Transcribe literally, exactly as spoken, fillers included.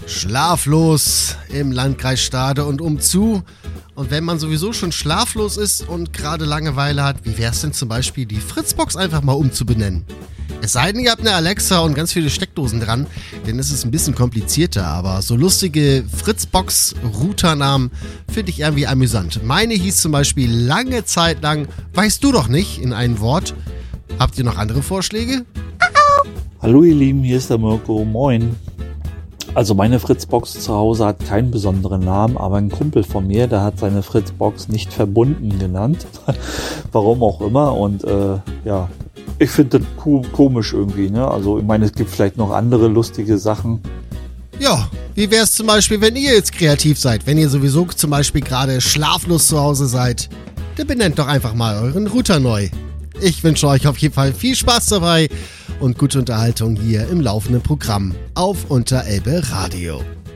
Schlaflos im Landkreis Stade und umzu. Und wenn man sowieso schon schlaflos ist und gerade Langeweile hat, wie wär's denn zum Beispiel, die Fritzbox einfach mal umzubenennen? Es sei denn, ihr habt eine Alexa und ganz viele Steckdosen dran, denn es ist ein bisschen komplizierter, aber so lustige Fritzbox-Routernamen finde ich irgendwie amüsant. Meine hieß zum Beispiel lange Zeit lang "Weißt du doch nicht" in einem Wort. Habt ihr noch andere Vorschläge? Hallo ihr Lieben, hier ist der Mirko, moin. Also meine Fritzbox zu Hause hat keinen besonderen Namen, aber ein Kumpel von mir, der hat seine Fritzbox nicht verbunden genannt. Warum auch immer. Und äh, ja, ich finde das ko- komisch irgendwie, ne? Also ich meine, es gibt vielleicht noch andere lustige Sachen. Ja, wie wäre es zum Beispiel, wenn ihr jetzt kreativ seid, wenn ihr sowieso zum Beispiel gerade schlaflos zu Hause seid, dann benennt doch einfach mal euren Router neu. Ich wünsche euch auf jeden Fall viel Spaß dabei und gute Unterhaltung hier im laufenden Programm auf Unterelbe Radio.